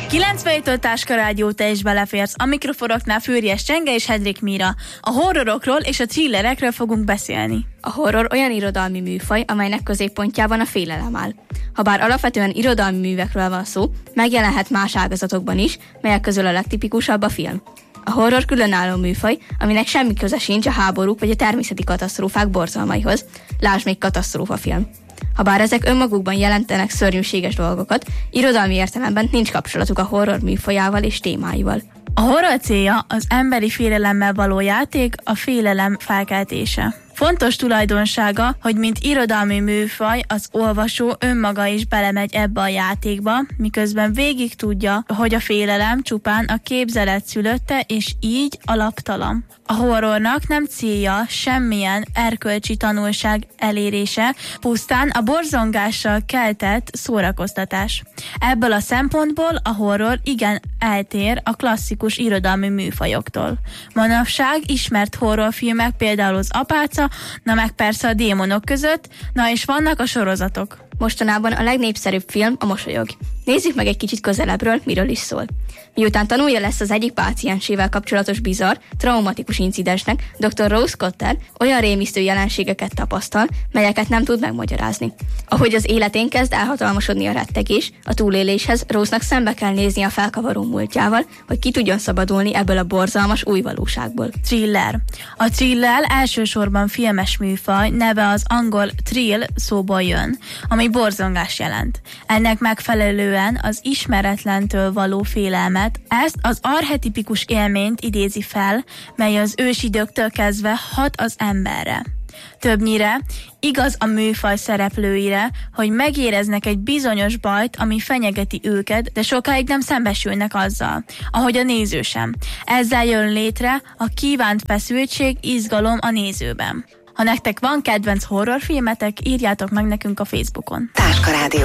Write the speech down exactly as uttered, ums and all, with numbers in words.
kilencvenöt Táska Rádió, te is beleférsz. A mikrofonoknál Fűrjes Csenge és Hedrik Míra. A horrorokról és a thrillerekről fogunk beszélni. A horror olyan irodalmi műfaj, amelynek középpontjában a félelem áll. Habár alapvetően irodalmi művekről van szó, megjelenhet más ágazatokban is, melyek közül a legtipikusabb a film. A horror különálló műfaj, aminek semmi köze sincs a háborúk vagy a természeti katasztrófák borzalmaihoz. Lásd még katasztrófafilm. Habár ezek önmagukban jelentenek szörnyűséges dolgokat, irodalmi értelemben nincs kapcsolatuk a horror műfajával és témáival. A horror célja az emberi félelemmel való játék, a félelem felkeltése. Fontos tulajdonsága, hogy mint irodalmi műfaj az olvasó önmaga is belemegy ebbe a játékba, miközben végig tudja, hogy a félelem csupán a képzelet szülötte, és így alaptalan. A horrornak nem célja semmilyen erkölcsi tanulság elérése, pusztán a borzongással keltett szórakoztatás. Ebből a szempontból a horror igen eltér a klasszikus irodalmi műfajoktól. Manapság ismert horrorfilmek például az Apáca, na meg persze a Démonok között, na és vannak a sorozatok. Mostanában a legnépszerűbb film a Mosolyog. Nézzük meg egy kicsit közelebbről, miről is szól. Miután tanulja lesz az egyik páciensével kapcsolatos bizarr, traumatikus incidensnek, doktor Rose Cotter olyan rémisztő jelenségeket tapasztal, melyeket nem tud megmagyarázni. Ahogy az életén kezd elhatalmasodni a rettegés, a túléléshez Rose-nak szembe kell nézni a felkavaró múltjával, hogy ki tudjon szabadulni ebből a borzalmas új valóságból. Thriller. A thriller elsősorban filmes műfaj, neve az angol thrill szóból jön, ami borzongás jelent. Ennek megfelelően az ismeretlentől való félelmet, ezt az archetipikus élményt idézi fel, mely az ősidőktől kezdve hat az emberre. Többnyire igaz a műfaj szereplőire, hogy megéreznek egy bizonyos bajt, ami fenyegeti őket, de sokáig nem szembesülnek azzal, ahogy a néző sem. Ezzel jön létre a kívánt feszültség, izgalom a nézőben. Ha nektek van kedvenc horrorfilmetek, írjátok meg nekünk a Facebookon. Táska Rádió.